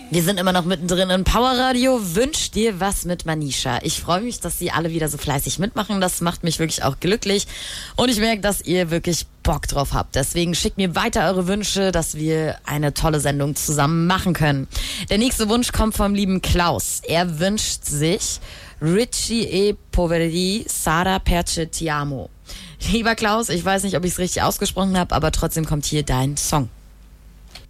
Wir sind immer noch mittendrin in Powerradio. Wünsch dir was mit Manisha. Ich freue mich, dass Sie alle wieder so fleißig mitmachen. Das macht mich wirklich auch glücklich. Und ich merke, dass ihr wirklich Bock drauf habt. Deswegen schickt mir weiter eure Wünsche, dass wir eine tolle Sendung zusammen machen können. Der nächste Wunsch kommt vom lieben Klaus. Er wünscht sich Richie e Poveri Sara Perce Ti Amo. Lieber Klaus, ich weiß nicht, ob ich es richtig ausgesprochen habe, aber trotzdem kommt hier dein Song.